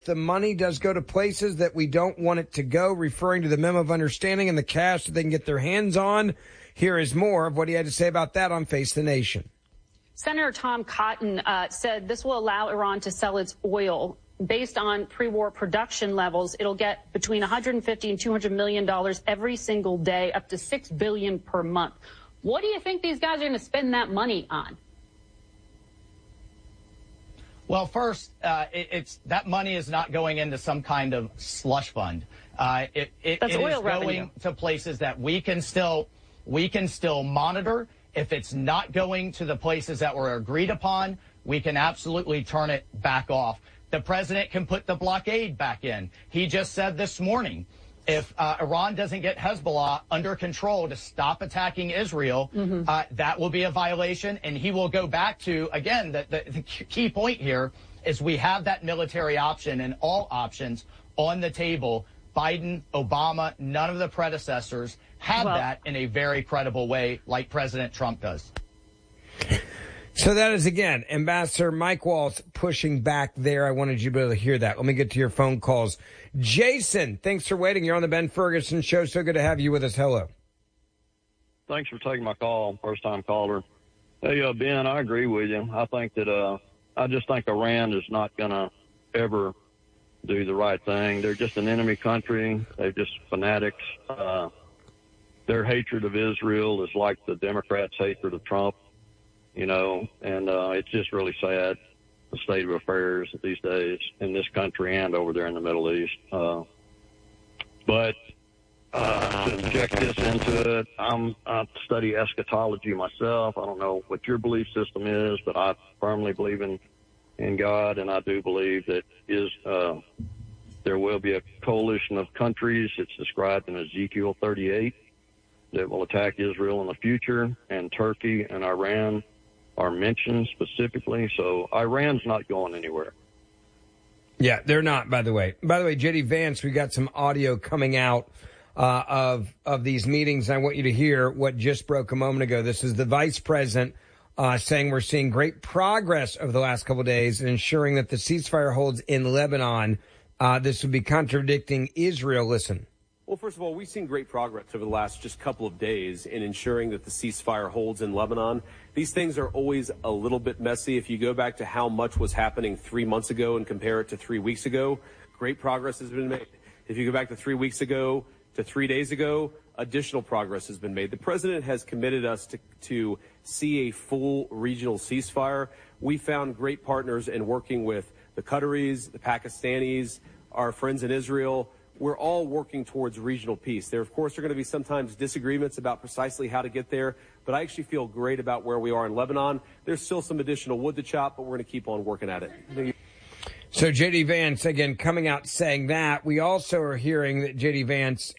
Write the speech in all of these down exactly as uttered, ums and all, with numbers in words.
The money does go to places that we don't want it to go, referring to the memo of understanding and the cash that they can get their hands on. Here is more of what he had to say about that on Face the Nation. Senator Tom Cotton uh, said this will allow Iran to sell its oil based on pre-war production levels. It'll get between one hundred fifty and two hundred million dollars every single day, up to six billion dollars per month. What do you think these guys are going to spend that money on? Well, first, uh, it, it's that money is not going into some kind of slush fund. Uh, it it, That's it oil is revenue. going to places that we can still we can still monitor. If it's not going to the places that were agreed upon, we can absolutely turn it back off. The president can put the blockade back in. He just said this morning, if uh, Iran doesn't get Hezbollah under control to stop attacking Israel, mm-hmm. uh, that will be a violation. And he will go back to, again, the, the, the key point here is we have that military option and all options on the table. Biden, Obama, none of the predecessors had well, that in a very credible way like President Trump does. So that is, again, Ambassador Mike Waltz pushing back there. I wanted you to be able to hear that. Let me get to your phone calls. Jason, thanks for waiting. You're on the Ben Ferguson Show. So good to have you with us. Hello. Thanks for taking my call, first-time caller. Hey, uh, Ben, I agree with you. I think that uh, I just think Iran is not going to ever do the right thing. They're just an enemy country. They're just fanatics. Uh, their hatred of Israel is like the Democrats' hatred of Trump, you know, and uh, it's just really sad, the state of affairs these days in this country and over there in the Middle East. Uh, but uh, to inject this into it, I'm, I study eschatology myself. I don't know what your belief system is, but I firmly believe in in God, and I do believe that is uh, there will be a coalition of countries. It's described in Ezekiel thirty-eight that will attack Israel in the future, and Turkey and Iran are mentioned specifically. So Iran's not going anywhere. Yeah, they're not, by the way. By the way, J D Vance, we got some audio coming out uh, of of these meetings. I want you to hear what just broke a moment ago. This is the vice president Uh, saying we're seeing great progress over the last couple of days in ensuring that the ceasefire holds in Lebanon. Uh, this would be contradicting Israel. Listen. Well, first of all, we've seen great progress over the last just couple of days in ensuring that the ceasefire holds in Lebanon. These things are always a little bit messy. If you go back to how much was happening three months ago and compare it to three weeks ago, great progress has been made. If you go back to three weeks ago to three days ago, additional progress has been made. The president has committed us to, to see a full regional ceasefire. We found great partners in working with the Qataris, the Pakistanis, our friends in Israel. We're all working towards regional peace. There, of course, are going to be sometimes disagreements about precisely how to get there, but I actually feel great about where we are in Lebanon. There's still some additional wood to chop, but we're going to keep on working at it. So J D Vance, again, coming out saying that. We also are hearing that J D Vance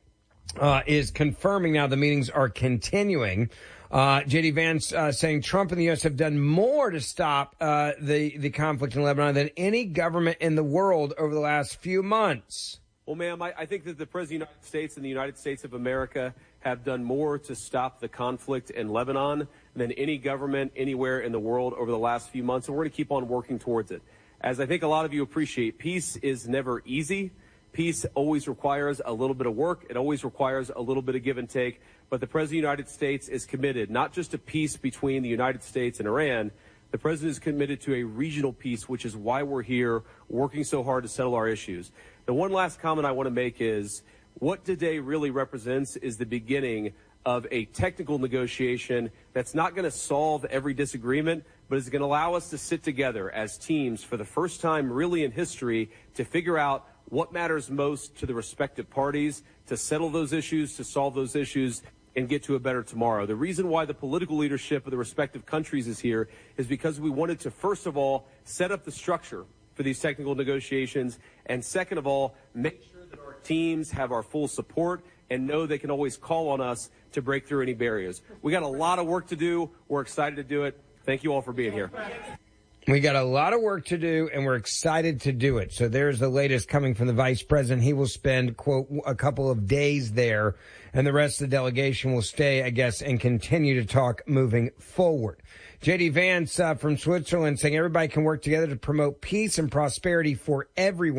Uh, is confirming now the meetings are continuing. Uh, J D Vance uh, saying Trump and the U S have done more to stop uh, the, the conflict in Lebanon than any government in the world over the last few months. Well, ma'am, I, I think that the President of the United States and the United States of America have done more to stop the conflict in Lebanon than any government anywhere in the world over the last few months, and we're going to keep on working towards it. As I think a lot of you appreciate, peace is never easy. Peace always requires a little bit of work. It always requires a little bit of give and take. But the President of the United States is committed not just to peace between the United States and Iran. The President is committed to a regional peace, which is why we're here working so hard to settle our issues. The one last comment I want to make is what today really represents is the beginning of a technical negotiation that's not going to solve every disagreement, but is going to allow us to sit together as teams for the first time really in history to figure out what matters most to the respective parties, to settle those issues, to solve those issues, and get to a better tomorrow. The reason why the political leadership of the respective countries is here is because we wanted to, first of all, set up the structure for these technical negotiations, and second of all, make sure that our teams have our full support and know they can always call on us to break through any barriers. We got a lot of work to do. We're excited to do it. Thank you all for being here. We got a lot of work to do, and we're excited to do it. So there's the latest coming from the vice president. He will spend, quote, a couple of days there, and the rest of the delegation will stay, I guess, and continue to talk moving forward. J D. Vance uh, from Switzerland saying everybody can work together to promote peace and prosperity for everyone.